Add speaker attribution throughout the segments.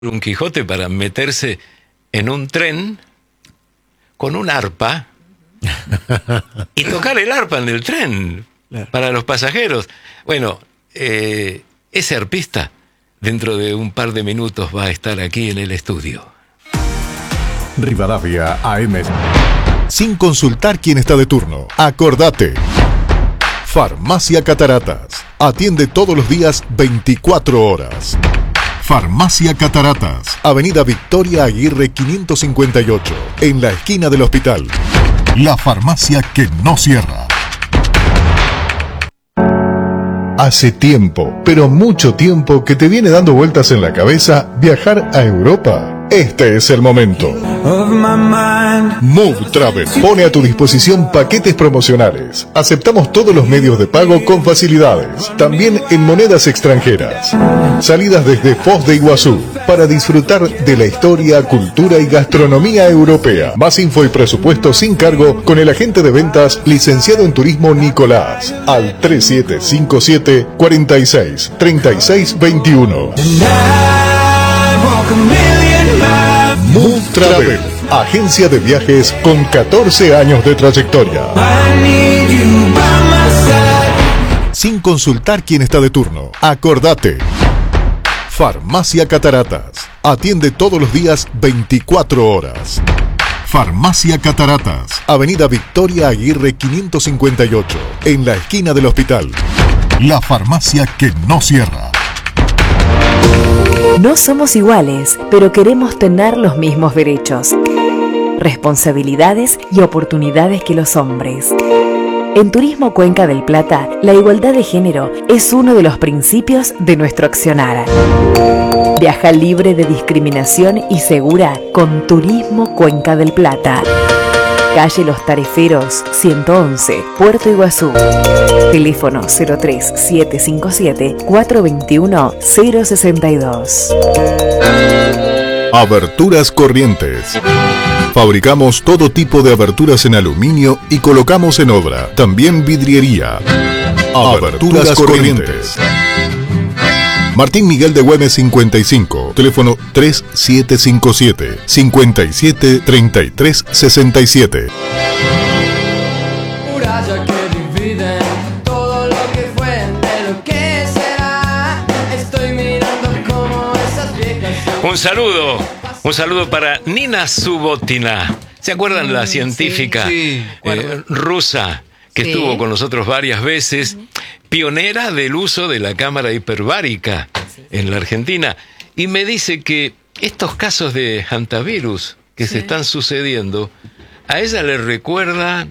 Speaker 1: un Quijote para meterse en un tren con un arpa y tocar el arpa en el tren para los pasajeros. Bueno, ese arpista dentro de un par de minutos va a estar aquí en el estudio.
Speaker 2: Rivadavia AM. Sin consultar quién está de turno. Acordate. Farmacia Cataratas. Atiende todos los días 24 horas. Farmacia Cataratas. Avenida Victoria Aguirre 558. En la esquina del hospital. La farmacia que no cierra. Hace tiempo, pero mucho tiempo, que te viene dando vueltas en la cabeza viajar a Europa. Este es el momento. Move Travel pone a tu disposición paquetes promocionales. Aceptamos todos los medios de pago con facilidades, también en monedas extranjeras. Salidas desde Foz de Iguazú para disfrutar de la historia, cultura y gastronomía europea. Más info y presupuesto sin cargo con el agente de ventas licenciado en turismo Nicolás al 3757 46 36 21. Move Travel, agencia de viajes con 14 años de trayectoria. Sin consultar quién está de turno. Acordate. Farmacia Cataratas. Atiende todos los días 24 horas. Farmacia Cataratas. Avenida Victoria Aguirre 558. En la esquina del hospital. La farmacia que no cierra.
Speaker 3: No somos iguales, pero queremos tener los mismos derechos, responsabilidades y oportunidades que los hombres. En Turismo Cuenca del Plata, la igualdad de género es uno de los principios de nuestro accionar. Viaja libre de discriminación y segura con Turismo Cuenca del Plata. Calle Los Tareferos, 111, Puerto Iguazú. Teléfono 03757 421 062.
Speaker 2: Aberturas Corrientes. Fabricamos todo tipo de aberturas en aluminio y colocamos en obra. También vidriería. Aberturas Corrientes. Martín Miguel de Güemes 55, teléfono 3757 57 33 67.
Speaker 4: Muralla que divide todo lo que fue de lo que será. Estoy mirando como esas viejas.
Speaker 1: Un saludo para Nina Subotina. ¿Se acuerdan la científica rusa que estuvo con nosotros varias veces? Pionera del uso de la cámara hiperbárica en la Argentina. Y me dice que estos casos de hantavirus que se están sucediendo, a ella le recuerda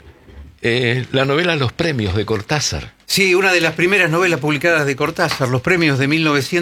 Speaker 1: la novela Los Premios de Cortázar.
Speaker 5: Sí, una de las primeras novelas publicadas de Cortázar, Los Premios de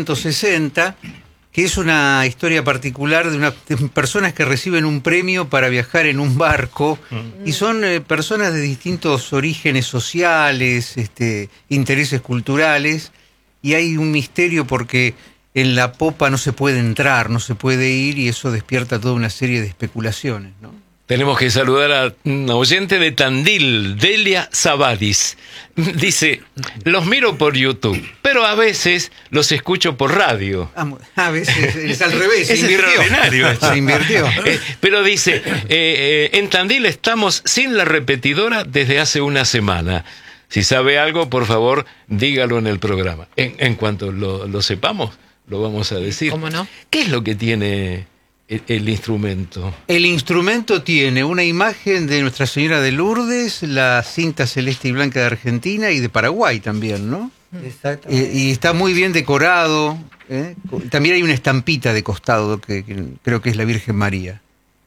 Speaker 5: 1960, que es una historia particular de personas que reciben un premio para viajar en un barco, y son personas de distintos orígenes sociales, intereses culturales, y hay un misterio porque en la popa no se puede entrar, no se puede ir, y eso despierta toda una serie de especulaciones, ¿no?
Speaker 1: Tenemos que saludar a una oyente de Tandil, Delia Sabadis. Dice, los miro por YouTube, pero a veces los escucho por radio.
Speaker 5: A veces es al revés,
Speaker 1: es extraordinario.
Speaker 5: Se invirtió.
Speaker 1: Pero dice, en Tandil estamos sin la repetidora desde hace una semana. Si sabe algo, por favor, dígalo en el programa. En cuanto lo sepamos, lo vamos a decir.
Speaker 6: ¿Cómo no?
Speaker 1: ¿Qué es lo que tiene el instrumento?
Speaker 5: El instrumento tiene una imagen de Nuestra Señora de Lourdes, la cinta celeste y blanca de Argentina y de Paraguay también, ¿no?
Speaker 6: Exactamente.
Speaker 5: Y está muy bien decorado. También hay una estampita de costado que creo que es la Virgen María.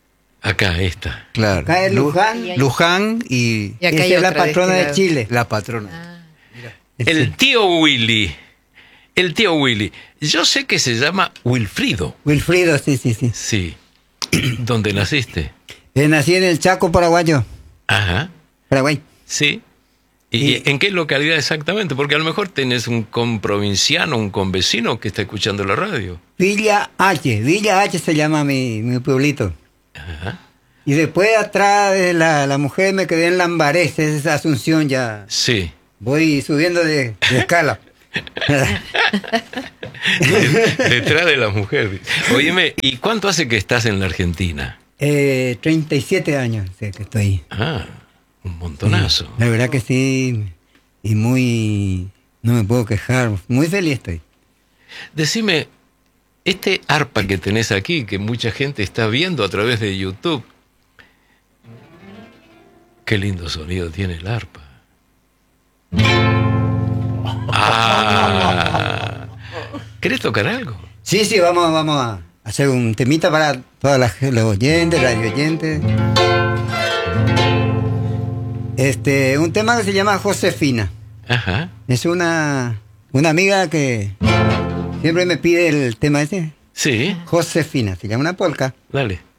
Speaker 1: Acá está.
Speaker 5: Claro.
Speaker 7: Acá es Luján.
Speaker 5: Luján y
Speaker 6: Y acá
Speaker 7: esa
Speaker 6: hay
Speaker 7: es la
Speaker 6: otra
Speaker 7: patrona de Chile.
Speaker 5: la patrona.
Speaker 1: El tío Willy. El tío Willy. Yo sé que se llama Wilfrido.
Speaker 7: Wilfrido, sí.
Speaker 1: Sí. ¿Dónde naciste?
Speaker 7: Nací en el Chaco paraguayo.
Speaker 1: Ajá.
Speaker 7: Paraguay.
Speaker 1: Sí. ¿Y en qué localidad exactamente? Porque a lo mejor tenés un conprovinciano, un convecino que está escuchando la radio.
Speaker 7: Villa H se llama mi pueblito.
Speaker 1: Ajá.
Speaker 7: Y después atrás de la mujer me quedé en Lambarés, esa es Asunción ya.
Speaker 1: Sí.
Speaker 7: Voy subiendo de escala.
Speaker 1: Detrás de la mujer. Óyeme, ¿y cuánto hace que estás en la Argentina?
Speaker 7: 37 años sé que estoy.
Speaker 1: Ah, un montonazo.
Speaker 7: La verdad que sí, y muy... No me puedo quejar, muy feliz estoy.
Speaker 1: Decime, este arpa que tenés aquí, que mucha gente está viendo a través de YouTube, qué lindo sonido tiene el arpa. Ah, ¿querés tocar algo?
Speaker 7: Sí, vamos a hacer un temita para todos los oyentes, radio oyentes. Un tema que se llama Josefina.
Speaker 1: Ajá.
Speaker 7: Es una amiga que siempre me pide el tema ese.
Speaker 1: Sí.
Speaker 7: Josefina, se llama una polca.
Speaker 1: Dale.